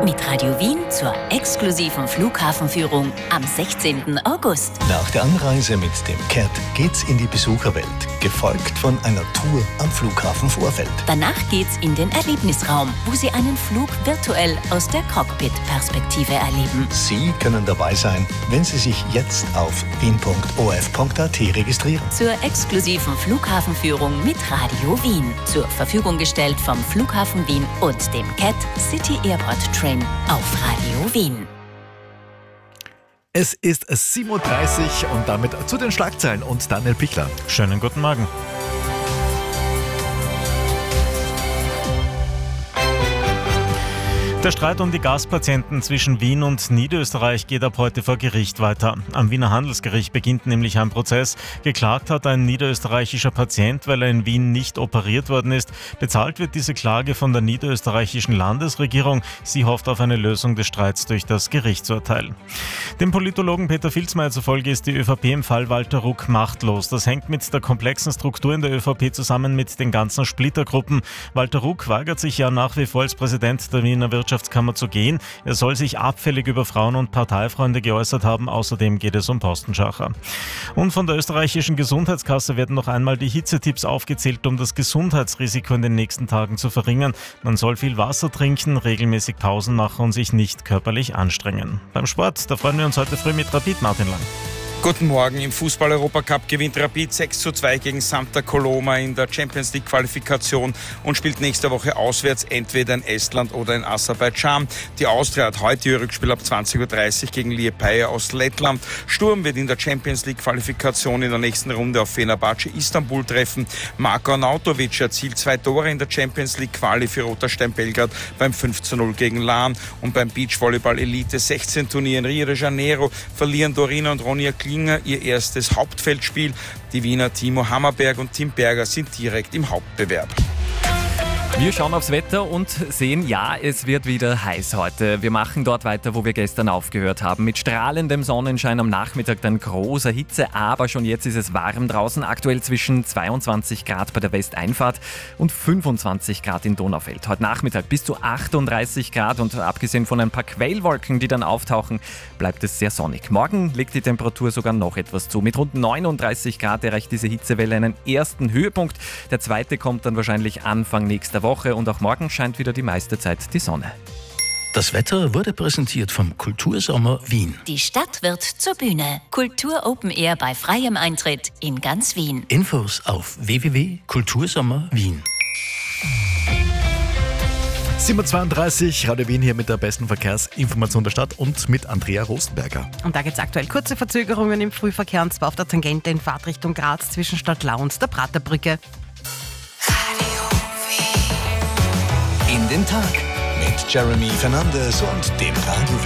mit Radio Wien zur exklusiven Flughafenführung am 16. August. Nach der Anreise mit dem CAT geht's in die Besucherwelt, gefolgt von einer Tour am Flughafen Vorfeld. Danach geht's in den Erlebnisraum, wo Sie einen Flug virtuell aus der Cockpit-Perspektive erleben. Sie können dabei sein, wenn Sie sich jetzt auf wien.of.at registrieren. Zur exklusiven Flughafenführung mit Radio Wien. Zur Verfügung gestellt vom Flughafen Wien und dem CAT City Airport Train auf Radio Wien. Es ist 7.30 Uhr und damit zu den Schlagzeilen und Daniel Pichler. Schönen guten Morgen. Der Streit um die Gaspatienten zwischen Wien und Niederösterreich geht ab heute vor Gericht weiter. Am Wiener Handelsgericht beginnt nämlich ein Prozess. Geklagt hat ein niederösterreichischer Patient, weil er in Wien nicht operiert worden ist. Bezahlt wird diese Klage von der niederösterreichischen Landesregierung. Sie hofft auf eine Lösung des Streits durch das Gerichtsurteil. Dem Politologen Peter Filzmeier zufolge ist die ÖVP im Fall Walter Ruck machtlos. Das hängt mit der komplexen Struktur in der ÖVP zusammen mit den ganzen Splittergruppen. Walter Ruck weigert sich ja nach wie vor als Präsident der Wiener Wirtschaftskammer zu gehen. Er soll sich abfällig über Frauen und Parteifreunde geäußert haben. Außerdem geht es um Postenschacher. Und von der österreichischen Gesundheitskasse werden noch einmal die Hitzetipps aufgezählt, um das Gesundheitsrisiko in den nächsten Tagen zu verringern. Man soll viel Wasser trinken, regelmäßig Pausen machen und sich nicht körperlich anstrengen. Beim Sport, da freuen wir uns heute früh mit Rapid Martin Lang. Guten Morgen. Im Fußball-Europacup gewinnt Rapid 6:2 gegen Santa Coloma in der Champions-League-Qualifikation und spielt nächste Woche auswärts entweder in Estland oder in Aserbaidschan. Die Austria hat heute ihr Rückspiel ab 20.30 Uhr gegen Liepaja aus Lettland. Sturm wird in der Champions-League-Qualifikation in der nächsten Runde auf Fenerbahce Istanbul treffen. Marko Arnautovic erzielt 2 Tore in der Champions-League-Quali für Roter Stein Belgrad beim 5:0 gegen Lahn. Und beim Beachvolleyball-Elite-16-Turnier in Rio de Janeiro verlieren Dorina und Ronja Klinger ihr erstes Hauptfeldspiel. Die Wiener Timo Hammerberg und Tim Berger sind direkt im Hauptbewerb. Wir schauen aufs Wetter und sehen, ja, es wird wieder heiß heute. Wir machen dort weiter, wo wir gestern aufgehört haben. Mit strahlendem Sonnenschein am Nachmittag, dann großer Hitze, aber schon jetzt ist es warm draußen. Aktuell zwischen 22 Grad bei der Westeinfahrt und 25 Grad in Donaufeld. Heute Nachmittag bis zu 38 Grad und abgesehen von ein paar Quellwolken, die dann auftauchen, bleibt es sehr sonnig. Morgen legt die Temperatur sogar noch etwas zu. Mit rund 39 Grad erreicht diese Hitzewelle einen ersten Höhepunkt. Der zweite kommt dann wahrscheinlich Anfang nächster Woche und auch morgen scheint wieder die meiste Zeit die Sonne. Das Wetter wurde präsentiert vom Kultursommer Wien. Die Stadt wird zur Bühne. Kultur Open Air bei freiem Eintritt in ganz Wien. Infos auf www.kultursommerwien. 7.32 Uhr, Radio Wien hier mit der besten Verkehrsinformation der Stadt und mit Andrea Rosenberger. Und da gibt es aktuell kurze Verzögerungen im Frühverkehr, und zwar auf der Tangente in Fahrtrichtung Graz zwischen Stadtlau und der Praterbrücke. In den Tag mit Jeremy Fernandes und dem Radio Wien